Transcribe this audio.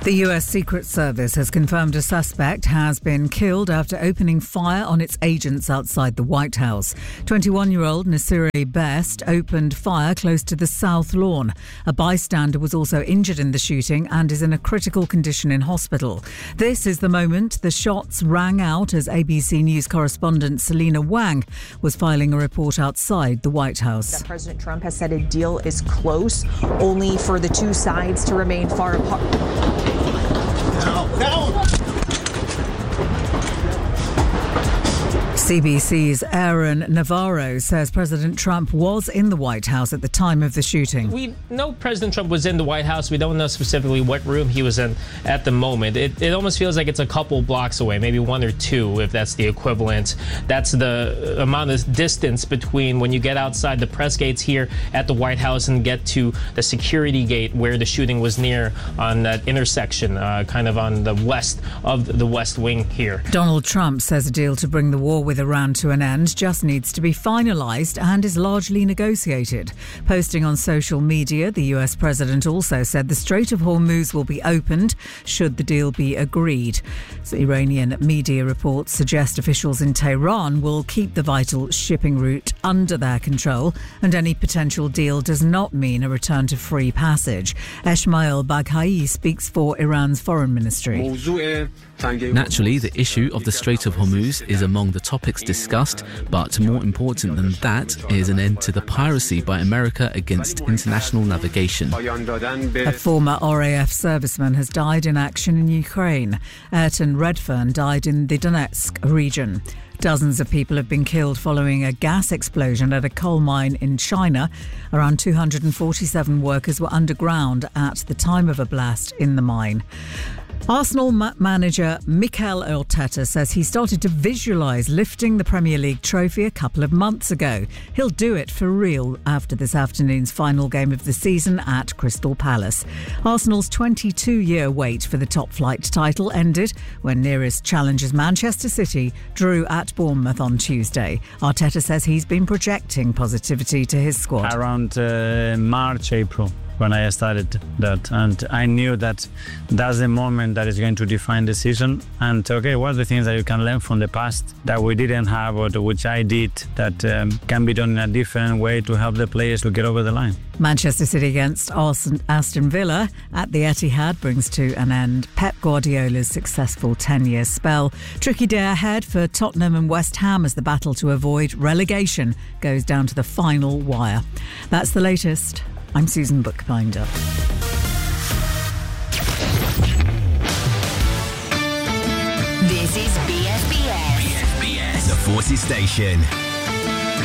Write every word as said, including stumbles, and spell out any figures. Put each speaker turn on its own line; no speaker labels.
The U S Secret Service has confirmed a suspect has been killed after opening fire on its agents outside the White House. twenty-one-year-old Nasiri Best opened fire close to the South Lawn. A bystander was also injured in the shooting and is in a critical condition in hospital. This is the moment the shots rang out as A B C News correspondent Selena Wang was filing a report outside the White House.
That President Trump has said a deal is close, only for the two sides to remain far apart.
Now, now.
C B C's Aaron Navarro says President Trump was in the White House at the time of the shooting.
We know President Trump was in the White House. We don't know specifically what room he was in at the moment. It, it almost feels like it's a couple blocks away, maybe one or two, if that's the equivalent. That's the amount of distance between when you get outside the press gates here at the White House and get to the security gate where the shooting was near on that intersection, uh, kind of on the west of the West Wing here.
Donald Trump says a deal to bring the war with Iran to an end just needs to be finalised and is largely negotiated. Posting on social media, the U S president also said the Strait of Hormuz will be opened should the deal be agreed. So Iranian media reports suggest officials in Tehran will keep the vital shipping route under their control, and any potential deal does not mean a return to free passage. Esmail Baghai speaks for Iran's foreign ministry.
Naturally, the issue of the Strait of Hormuz is among the topics discussed, but more important than that is an end to the piracy by America against international navigation.
A former R A F serviceman has died in action in Ukraine. Ayrton Redfern died in the Donetsk region. Dozens of people have been killed following a gas explosion at a coal mine in China. Around two hundred forty-seven workers were underground at the time of a blast in the mine. Arsenal ma- manager Mikel Arteta says he started to visualise lifting the Premier League trophy a couple of months ago. He'll do it for real after this afternoon's final game of the season at Crystal Palace. Arsenal's twenty-two-year wait for the top-flight title ended when nearest challengers Manchester City drew at Bournemouth on Tuesday. Arteta says he's been projecting positivity to his squad.
Around uh, March, April. When I started that, and I knew that that's the moment that is going to define the season. And okay, what are the things that you can learn from the past that we didn't have, or which I did, that um, can be done in a different way to help the players to get over the line?
Manchester City against Aston Villa at the Etihad brings to an end Pep Guardiola's successful ten-year spell. Tricky day ahead for Tottenham and West Ham as the battle to avoid relegation goes down to the final wire. That's the latest. I'm Susan Bookbinder.
This is B S B S.
B S B S, the Forces Station.